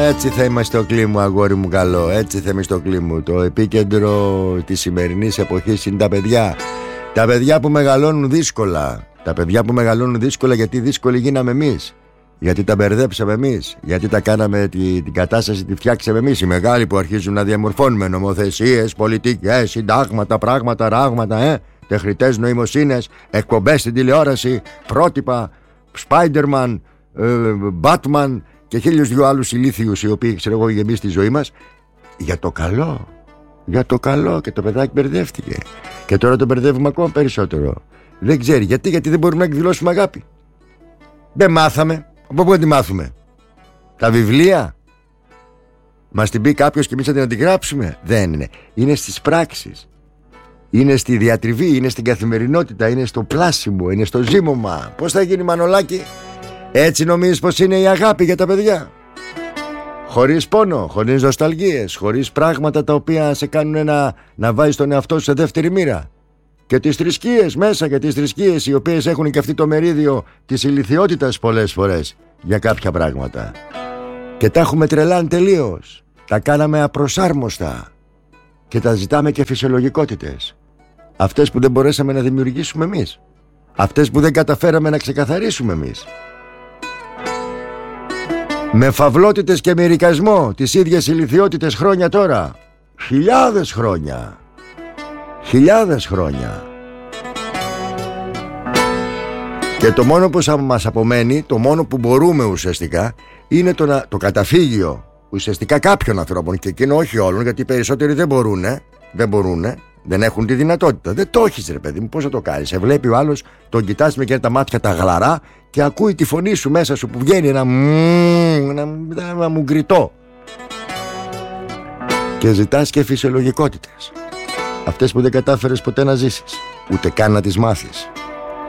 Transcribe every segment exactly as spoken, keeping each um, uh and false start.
Έτσι θα είμαστε ο κλίμου, αγόρι μου καλό. Έτσι θα είμαστε ο κλίμου. Το επίκεντρο της σημερινής εποχής είναι τα παιδιά. Τα παιδιά που μεγαλώνουν δύσκολα. Τα παιδιά που μεγαλώνουν δύσκολα γιατί δύσκολοι γίναμε εμείς. Γιατί τα μπερδέψαμε εμείς. Γιατί τα κάναμε, την, την κατάσταση τη φτιάξαμε εμείς. Οι μεγάλοι που αρχίζουν να διαμορφώνουμε νομοθεσίες, πολιτικές, συντάγματα, πράγματα, ράγματα, ε, τεχνητές νοημοσύνες, εκπομπές στην τηλεόραση, πρότυπα, Spider-Man, ε, Batman και χίλιους δυο άλλους ηλίθιους οι οποίοι, ξέρω εγώ, γεμίσει τη ζωή μας για το καλό. Για το καλό. Και το παιδάκι μπερδεύτηκε. Και τώρα το μπερδεύουμε ακόμα περισσότερο. Δεν ξέρει γιατί, γιατί δεν μπορούμε να εκδηλώσουμε αγάπη. Δεν μάθαμε. Από πού να τη μάθουμε? Τα βιβλία? Μας την πει κάποιος και εμείς θα την αντιγράψουμε? Δεν είναι. Είναι στις πράξεις. Είναι στη διατριβή, είναι στην καθημερινότητα, είναι στο πλάσιμο, είναι στο ζύμωμα. Πώς θα γίνει, Μανολάκη? Έτσι νομίζεις πως είναι η αγάπη για τα παιδιά? Χωρίς πόνο, χωρίς νοσταλγίες, χωρίς πράγματα τα οποία σε κάνουν να, να βάζεις τον εαυτό σου σε δεύτερη μοίρα. Και τις θρησκείες μέσα, και τις θρησκείες οι οποίες έχουν και αυτή το μερίδιο της ηλιθιότητας πολλές φορές για κάποια πράγματα. Και τα έχουμε τρελάνει τελείως. Τα κάναμε απροσάρμοστα και τα ζητάμε και φυσιολογικότητες. Αυτές που δεν μπορέσαμε να δημιουργήσουμε εμείς. Αυτές που δεν καταφέραμε να ξεκαθαρίσουμε εμείς. Με φαυλότητες και μερικασμό τις ίδιες ηλιθιότητες χρόνια τώρα. Χιλιάδες χρόνια. Χιλιάδες χρόνια. Και το μόνο που μας απομένει, το μόνο που μπορούμε ουσιαστικά, είναι το, να, το καταφύγιο ουσιαστικά κάποιων ανθρώπων, και εκείνο όχι όλων, γιατί οι περισσότεροι δεν μπορούνε, δεν μπορούνε, δεν έχουν τη δυνατότητα. Δεν το έχεις, ρε παιδί μου, πώς θα το κάνεις? Σε βλέπει ο άλλος, τον κοιτάς με και τα μάτια τα γλαρά και ακούει τη φωνή σου μέσα σου που βγαίνει ένα μμμ, ένα, ένα μουγκριτό. Και ζητάς και φυσιολογικότητες. Αυτές που δεν κατάφερες ποτέ να ζήσεις, ούτε καν να τις μάθεις.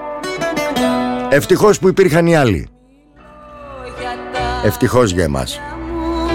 Ευτυχώς που υπήρχαν οι άλλοι. Ευτυχώς για εμάς.